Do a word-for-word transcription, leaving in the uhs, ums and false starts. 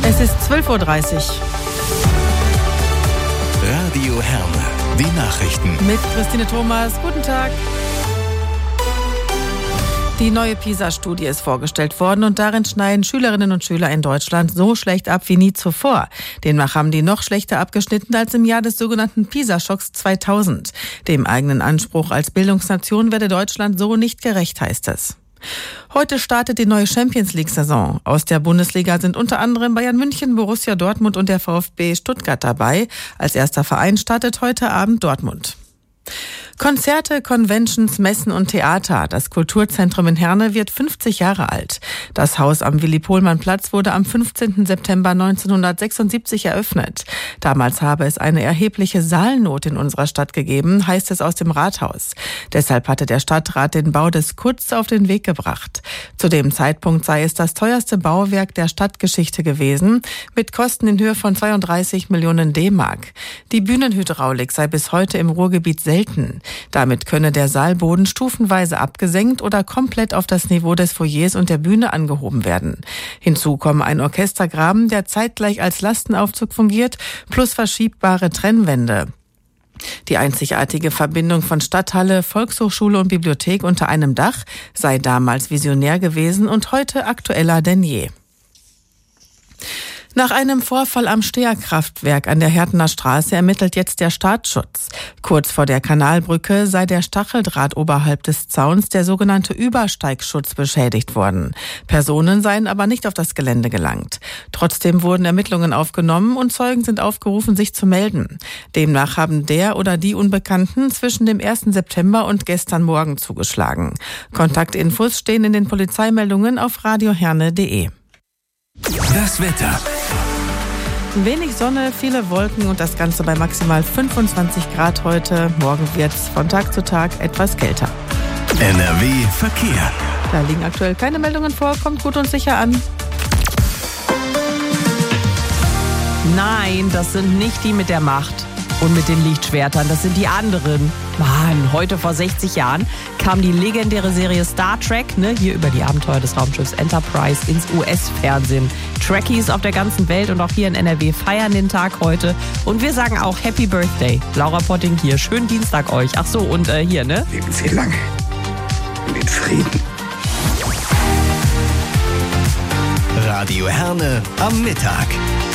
Es ist zwölf Uhr dreißig. Radio Herne, die Nachrichten. Mit Christine Thomas. Guten Tag. Die neue PISA-Studie ist vorgestellt worden und darin schneiden Schülerinnen und Schüler in Deutschland so schlecht ab wie nie zuvor. Demnach haben die noch schlechter abgeschnitten als im Jahr des sogenannten PISA-Schocks zweitausend. Dem eigenen Anspruch als Bildungsnation werde Deutschland so nicht gerecht, heißt es. Heute startet die neue Champions-League-Saison. Aus der Bundesliga sind unter anderem Bayern München, Borussia Dortmund und der VfB Stuttgart dabei. Als erster Verein startet heute Abend Dortmund. Konzerte, Conventions, Messen und Theater. Das Kulturzentrum in Herne wird fünfzig Jahre alt. Das Haus am Willi-Pohlmann-Platz wurde am fünfzehnten September neunzehnhundertsechsundsiebzig eröffnet. Damals habe es eine erhebliche Saalnot in unserer Stadt gegeben, heißt es aus dem Rathaus. Deshalb hatte der Stadtrat den Bau des Kutz auf den Weg gebracht. Zu dem Zeitpunkt sei es das teuerste Bauwerk der Stadtgeschichte gewesen, mit Kosten in Höhe von zweiunddreißig Millionen D-Mark. Die Bühnenhydraulik sei bis heute im Ruhrgebiet selten. Damit könne der Saalboden stufenweise abgesenkt oder komplett auf das Niveau des Foyers und der Bühne angehoben werden. Hinzu kommen ein Orchestergraben, der zeitgleich als Lastenaufzug fungiert, plus verschiebbare Trennwände. Die einzigartige Verbindung von Stadthalle, Volkshochschule und Bibliothek unter einem Dach sei damals visionär gewesen und heute aktueller denn je. Nach einem Vorfall am Steherkraftwerk an der Hertener Straße ermittelt jetzt der Staatsschutz. Kurz vor der Kanalbrücke sei der Stacheldraht oberhalb des Zauns, der sogenannte Übersteigschutz, beschädigt worden. Personen seien aber nicht auf das Gelände gelangt. Trotzdem wurden Ermittlungen aufgenommen und Zeugen sind aufgerufen, sich zu melden. Demnach haben der oder die Unbekannten zwischen dem ersten September und gestern Morgen zugeschlagen. Kontaktinfos stehen in den Polizeimeldungen auf radioherne punkt de. Das Wetter. Wenig Sonne, viele Wolken und das Ganze bei maximal fünfundzwanzig Grad heute. Morgen wird es von Tag zu Tag etwas kälter. N R W Verkehr. Da liegen aktuell keine Meldungen vor, kommt gut und sicher an. Nein, das sind nicht die mit der Macht und mit den Lichtschwertern, das sind die anderen. Mann, heute vor sechzig Jahren kam die legendäre Serie Star Trek, ne, hier über die Abenteuer des Raumschiffs Enterprise ins U S-Fernsehen. Trekkies auf der ganzen Welt und auch hier in N R W feiern den Tag heute. Und wir sagen auch Happy Birthday. Laura Potting hier, schönen Dienstag euch. Ach so, und äh, hier, ne? Leben Sie lange und in Frieden. Radio Herne am Mittag.